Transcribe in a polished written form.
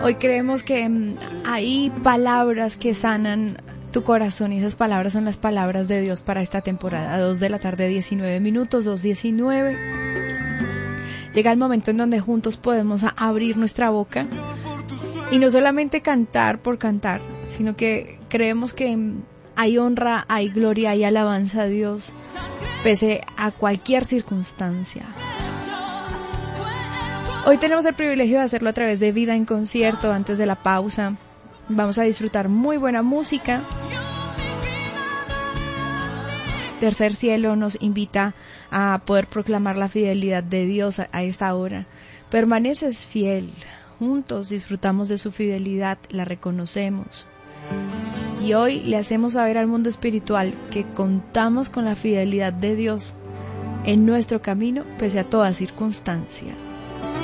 Hoy creemos que hay palabras que sanan tu corazón y esas palabras son las palabras de Dios para esta temporada. 2 de la tarde, 19 minutos, 2:19. Llega el momento en donde juntos podemos abrir nuestra boca y no solamente cantar por cantar, sino que creemos que hay honra, hay gloria, hay alabanza a Dios, pese a cualquier circunstancia. Hoy tenemos el privilegio de hacerlo a través de Vida en Concierto. Antes de la pausa vamos a disfrutar muy buena música. Tercer Cielo nos invita a poder proclamar la fidelidad de Dios a esta hora. Permaneces fiel. Juntos disfrutamos de su fidelidad, la reconocemos. Y hoy le hacemos saber al mundo espiritual que contamos con la fidelidad de Dios en nuestro camino, pese a toda circunstancia.